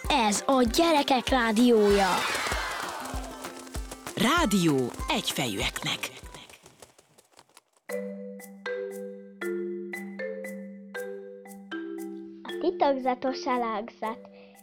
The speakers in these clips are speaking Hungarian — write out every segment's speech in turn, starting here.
Ez a Gyerekek Rádiója. Rádió egyfejűeknek. A titokzatos alakzat.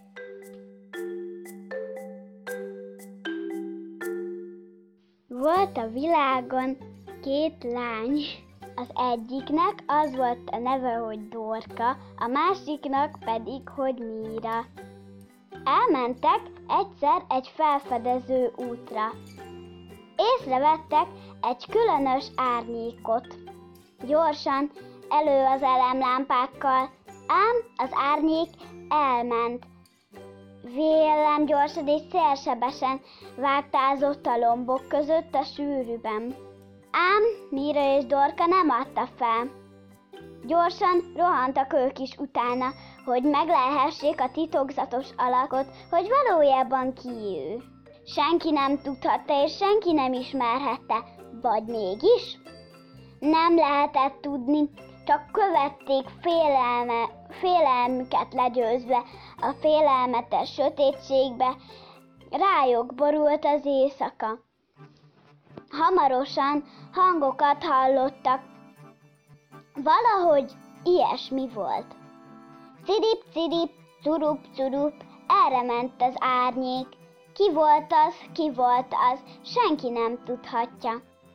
Volt a világon 2 lány. Az egyiknek az volt a neve, hogy Dorka, a másiknak pedig, hogy Míra. Elmentek egyszer egy felfedező útra. Észrevettek egy különös árnyékot. Gyorsan elő az elemlámpákkal, ám az árnyék elment. Villámgyorsan és szélsebesen vágtázott a lombok között a sűrűben. Ám Míra és Dorka nem adta fel. Gyorsan rohantak ők is utána, hogy meglelhessék a titokzatos alakot, hogy valójában ki ő. Senki nem tudhatta és senki nem ismerhette, vagy mégis? Nem lehetett tudni, csak követték félelmüket legyőzve a félelmetes sötétségbe, rájuk borult az éjszaka. Hamarosan hangokat hallottak. Valahogy ilyesmi volt. Cirip-cirip, curup-curup, erre ment az árnyék. Ki volt az, senki nem tudhatja.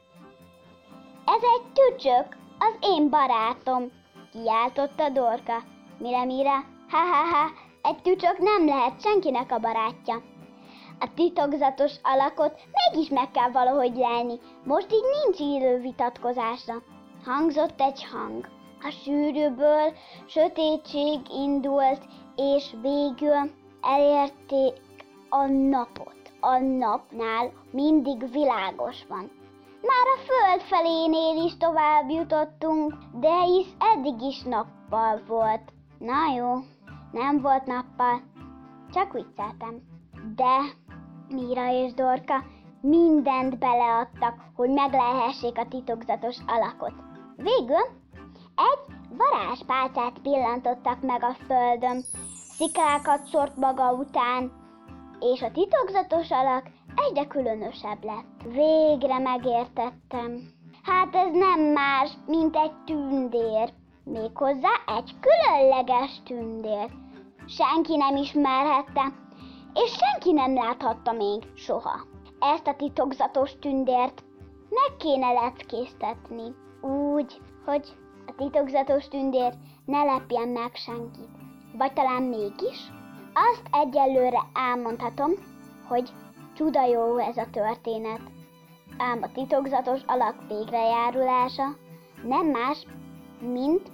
Ez egy tücsök, az én barátom, kiáltotta Dorka. Mire, ha, egy tücsök nem lehet senkinek a barátja. A titokzatos alakot mégis meg kell valahogy lelni, most így nincs idő vitatkozásra. Hangzott egy hang. A sűrűből sötétség indult, és végül elérték a napot. A napnál mindig világos van. Már a föld felénél is tovább jutottunk, de hisz eddig is nappal volt. Na jó, nem volt nappal, csak vicceltem. De Míra és Dorka mindent beleadtak, hogy meglelhessék a titokzatos alakot. Végül egy varázspálcát pillantottak meg a földön, sziklákat szórt maga után, és a titokzatos alak egyre különösebb lett. Végre megértettem. Hát ez nem más, mint egy tündér. Méghozzá egy különleges tündér. Senki nem ismerhette, és senki nem láthatta még soha. Ezt a titokzatos tündért meg kéne leckésztetni. Úgy, hogy a titokzatos tündér ne lepjen meg senkit. Vagy talán mégis? Azt egyelőre elmondhatom, hogy csuda jó ez a történet. Ám a titokzatos alak végrejárulása nem más, mint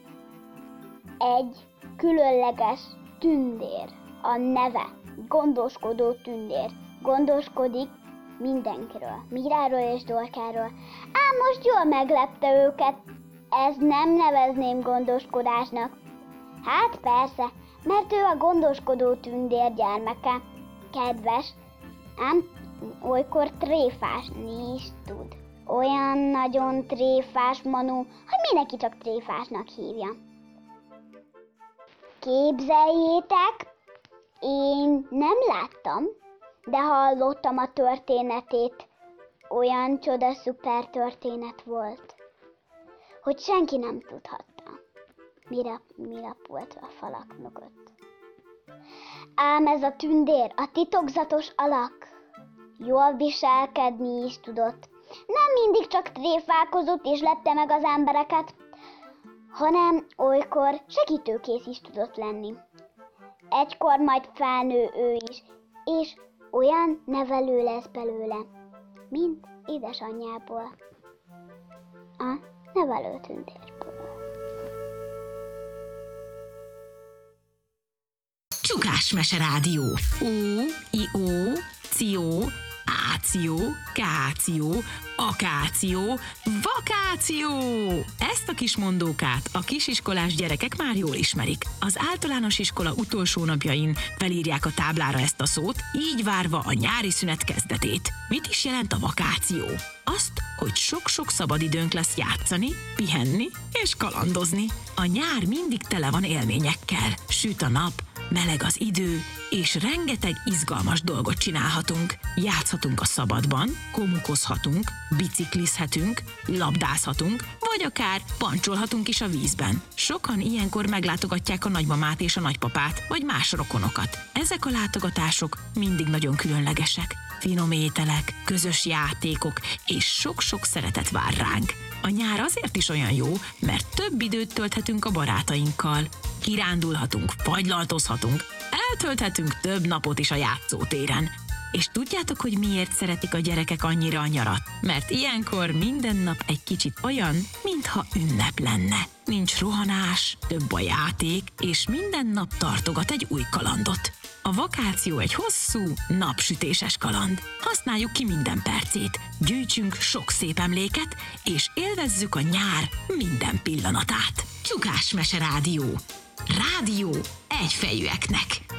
egy különleges tündér. A neve gondoskodó tündér. Gondoskodik mindenkiről, Míráról és Dorkáról. Ám most jól meglepte őket, ez nem nevezném gondoskodásnak. Hát persze, mert ő a gondoskodó tündér gyermeke. Kedves, ám olykor tréfásni is tud. Olyan nagyon tréfás Manu, hogy mindenki csak tréfásnak hívja. Képzeljétek, én nem láttam, de hallottam a történetét. Olyan csoda-szuper történet volt, hogy senki nem tudhatta. Mi lapult a falak mögött. Ám ez a tündér, a titokzatos alak, jól viselkedni is tudott. Nem mindig csak tréfálkozott és lepte meg az embereket, hanem olykor segítőkész is tudott lenni. Egykor majd felnő ő is, és olyan nevelő lesz belőle, mint édesanyjából, a nevelő tündérből. Csukásmese Rádió. Ó, i-ó, ció, áció, káció, akáció, vakáció! Ezt a kis mondókát a kisiskolás gyerekek már jól ismerik. Az általános iskola utolsó napjain felírják a táblára ezt a szót, így várva a nyári szünet kezdetét. Mit is jelent a vakáció? Azt, hogy sok-sok szabadidőnk lesz játszani, pihenni és kalandozni. A nyár mindig tele van élményekkel. Süt a nap, meleg az idő, és rengeteg izgalmas dolgot csinálhatunk. Játszhatunk a szabadban, komukozhatunk, biciklizhetünk, labdázhatunk, vagy akár pancsolhatunk is a vízben. Sokan ilyenkor meglátogatják a nagymamát és a nagypapát, vagy más rokonokat. Ezek a látogatások mindig nagyon különlegesek. Finom ételek, közös játékok és sok-sok szeretet vár ránk. A nyár azért is olyan jó, mert több időt tölthetünk a barátainkkal. Kirándulhatunk, fagylaltozhatunk, eltölthetünk több napot is a játszótéren. És tudjátok, hogy miért szeretik a gyerekek annyira a nyarat? Mert ilyenkor minden nap egy kicsit olyan, mintha ünnep lenne. Nincs rohanás, több a játék, és minden nap tartogat egy új kalandot. A vakáció egy hosszú, napsütéses kaland. Használjuk ki minden percét, gyűjtsünk sok szép emléket, és élvezzük a nyár minden pillanatát. Csukás Mese Rádió. Rádió egyfejűeknek.